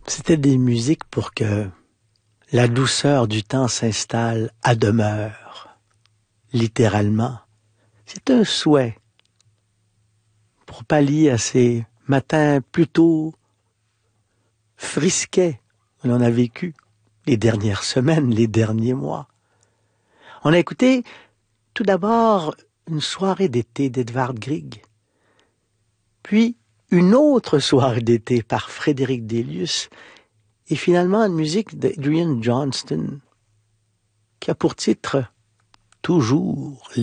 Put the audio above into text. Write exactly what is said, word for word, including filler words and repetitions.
C'était des musiques pour que la douceur du temps s'installe à demeure, littéralement. C'est un souhait pour pallier à ces matins plutôt frisquets que l'on a vécu les dernières semaines, les derniers mois. On a écouté tout d'abord une soirée d'été d'Edvard Grieg, puis une autre soirée d'été par Frédéric Delius, et finalement une musique d'Adrian Johnston qui a pour titre « Toujours l'été ».